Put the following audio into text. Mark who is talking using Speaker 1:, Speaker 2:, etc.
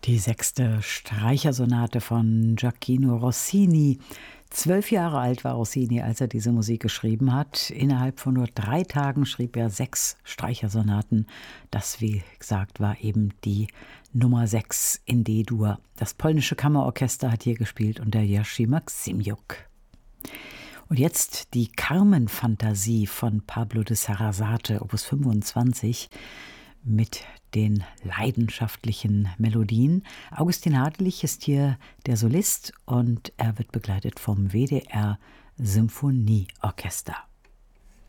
Speaker 1: Die sechste Streichersonate von Gioachino Rossini. 12 Jahre alt war Rossini, als er diese Musik geschrieben hat. Innerhalb von nur 3 Tagen schrieb er 6 Streichersonaten. Das, wie gesagt, war eben die Nummer 6 in D-Dur. Das polnische Kammerorchester hat hier gespielt unter Jerzy Maksymjuk. Und jetzt die Carmen-Fantasie von Pablo de Sarasate, Opus 25, mit den leidenschaftlichen Melodien. Augustin Hartlich ist hier der Solist und er wird begleitet vom WDR Symphonieorchester.